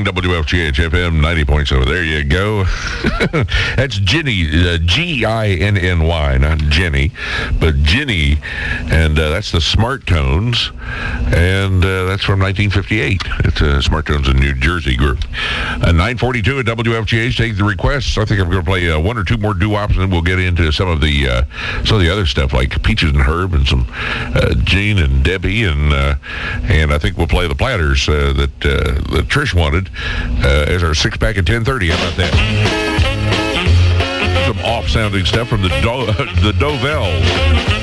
WFGH FM 90.7. There you go. That's Ginny, Ginny, not Jenny, but Ginny, and that's the Smart Tones, and that's from 1958. It's Smart Tones in New Jersey group. 9:42 at WFGH. Take the requests. I think I'm going to play one or two more doo-wops, and then we'll get into some of the other stuff like Peaches and Herb and some Gene and Debbie, and I think we'll play the Platters that Trish wanted as our six-pack at 10:30. How about that? Some off-sounding stuff from the Dovelles.